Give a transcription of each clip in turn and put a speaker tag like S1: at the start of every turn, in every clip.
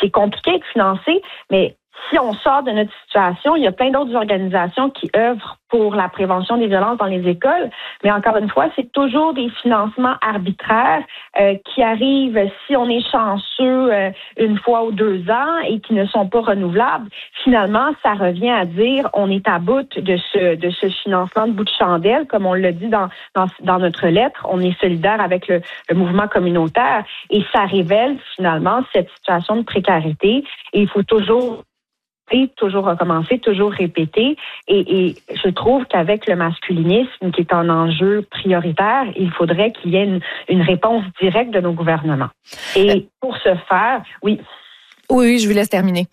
S1: c'est compliqué de financer, mais si on sort de notre situation, il y a plein d'autres organisations qui œuvrent pour la prévention des violences dans les écoles. Mais encore une fois, c'est toujours des financements arbitraires qui arrivent si on est chanceux une fois ou 2 ans et qui ne sont pas renouvelables. Finalement, ça revient à dire on est à bout de ce financement de bout de chandelle, comme on l'a dit dans notre lettre. On est solidaire avec le mouvement communautaire et ça révèle finalement cette situation de précarité. Et il faut toujours recommencer, toujours répéter. Et je trouve qu'avec le masculinisme, qui est un enjeu prioritaire, il faudrait qu'il y ait une réponse directe de nos gouvernements. Et pour ce faire, oui.
S2: Oui, je vous laisse terminer.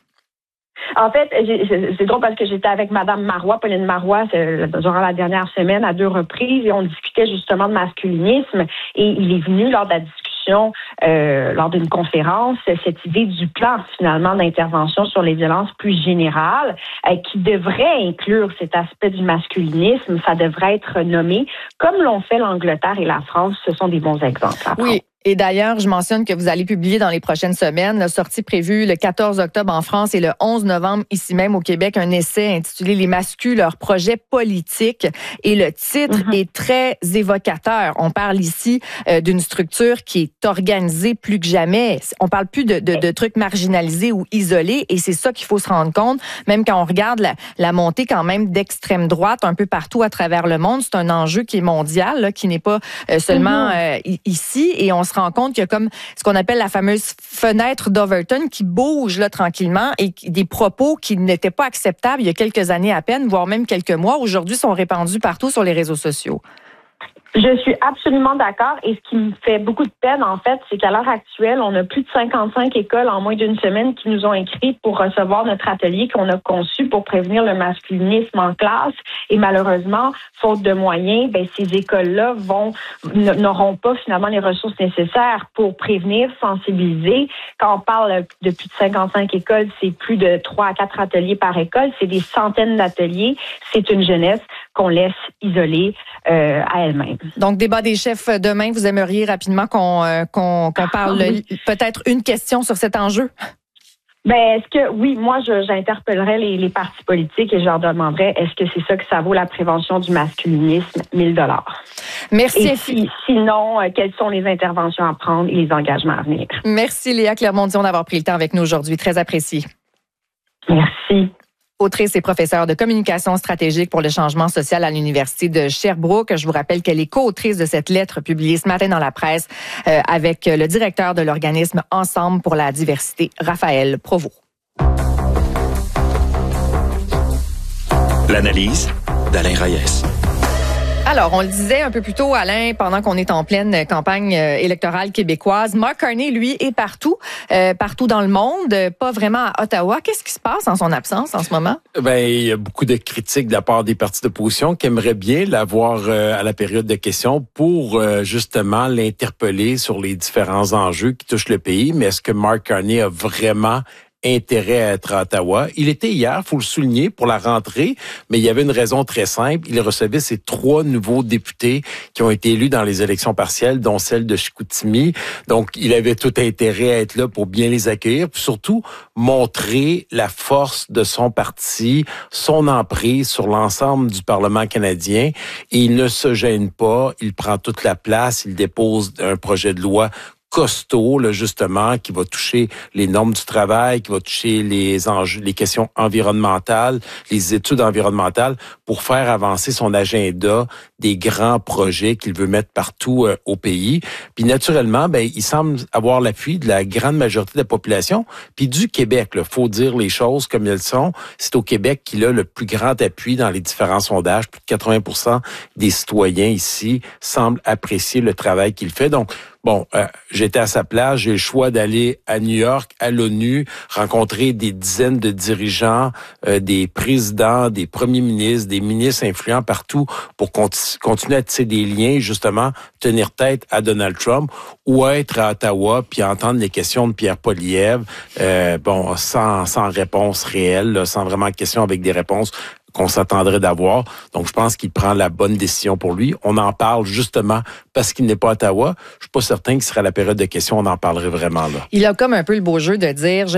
S1: En fait, c'est drôle parce que j'étais avec Madame Marois, Pauline Marois, durant la dernière semaine à 2 reprises et on discutait justement de masculinisme et il est venu lors de la discussion, lors d'une conférence, cette idée du plan finalement d'intervention sur les violences plus générales qui devrait inclure cet aspect du masculinisme. Ça devrait être nommé comme l'ont fait l'Angleterre et la France. Ce sont des bons exemples.
S2: Oui. Et d'ailleurs, je mentionne que vous allez publier dans les prochaines semaines, la sortie prévue le 14 octobre en France et le 11 novembre ici même au Québec, un essai intitulé « Les masculins, leurs projets politiques ». Et le titre est très évocateur. On parle ici d'une structure qui est organisée plus que jamais. On parle plus de trucs marginalisés ou isolés et c'est ça qu'il faut se rendre compte. Même quand on regarde la montée quand même d'extrême droite un peu partout à travers le monde, c'est un enjeu qui est mondial, là, qui n'est pas seulement ici. Et on se rend compte qu'il y a comme ce qu'on appelle la fameuse fenêtre d'Overton qui bouge là tranquillement et des propos qui n'étaient pas acceptables il y a quelques années à peine, voire même quelques mois, aujourd'hui sont répandus partout sur les réseaux sociaux.
S1: Je suis absolument d'accord et ce qui me fait beaucoup de peine, en fait, c'est qu'à l'heure actuelle, on a plus de 55 écoles en moins d'une semaine qui nous ont écrit pour recevoir notre atelier qu'on a conçu pour prévenir le masculinisme en classe et malheureusement, faute de moyens, ces écoles-là n'auront pas finalement les ressources nécessaires pour prévenir, sensibiliser. Quand on parle de plus de 55 écoles, c'est plus de 3 à 4 ateliers par école, c'est des centaines d'ateliers. C'est une jeunesse qu'on laisse isolée à elle-même.
S2: Donc, débat des chefs demain, vous aimeriez rapidement qu'on parle peut-être une question sur cet enjeu?
S1: Moi, j'interpellerais les partis politiques et je leur demanderais, est-ce que c'est ça que ça vaut la prévention du masculinisme? 1 000 $.
S2: Merci.
S1: Et sinon, quelles sont les interventions à prendre et les engagements à venir?
S2: Merci, Léa Clermont-Dion, d'avoir pris le temps avec nous aujourd'hui. Très apprécié.
S1: Merci.
S2: Autrice et professeure de communication stratégique pour le changement social à l'Université de Sherbrooke. Je vous rappelle qu'elle est co-autrice de cette lettre publiée ce matin dans la presse avec le directeur de l'organisme Ensemble pour la diversité, Raphaël Provost.
S3: L'analyse d'Alain Reyes.
S2: Alors, on le disait un peu plus tôt, Alain, pendant qu'on est en pleine campagne électorale québécoise, Mark Carney, lui, est partout dans le monde, pas vraiment à Ottawa. Qu'est-ce qui se passe en son absence en ce moment?
S4: Il y a beaucoup de critiques de la part des partis d'opposition qui aimeraient bien l'avoir à la période de questions pour justement l'interpeller sur les différents enjeux qui touchent le pays. Mais est-ce que Mark Carney a vraiment intérêt à être à Ottawa? Il était hier, faut le souligner, pour la rentrée, mais il y avait une raison très simple. Il recevait ses 3 nouveaux députés qui ont été élus dans les élections partielles, dont celle de Chicoutimi. Donc, il avait tout intérêt à être là pour bien les accueillir, puis surtout montrer la force de son parti, son emprise sur l'ensemble du Parlement canadien. Et il ne se gêne pas, il prend toute la place, il dépose un projet de loi costaud, là, justement, qui va toucher les normes du travail, qui va toucher les enjeux, les questions environnementales, les études environnementales, pour faire avancer son agenda des grands projets qu'il veut mettre partout au pays. Puis naturellement, il semble avoir l'appui de la grande majorité de la population, puis du Québec. Là, faut dire les choses comme elles sont. C'est au Québec qu'il a le plus grand appui dans les différents sondages. Plus de 80% des citoyens ici semblent apprécier le travail qu'il fait. Donc, j'étais à sa place, j'ai le choix d'aller à New York, à l'ONU, rencontrer des dizaines de dirigeants, des présidents, des premiers ministres, des ministres influents partout pour continuer à tisser des liens, justement, tenir tête à Donald Trump ou être à Ottawa puis entendre les questions de Pierre Poilievre, sans réponse réelle, là, sans vraiment question avec des réponses qu'on s'attendrait d'avoir. Donc, je pense qu'il prend la bonne décision pour lui. On en parle justement parce qu'il n'est pas à Ottawa. Je suis pas certain que ce serait la période de questions, on en parlerait vraiment là.
S2: Il a comme un peu le beau jeu de dire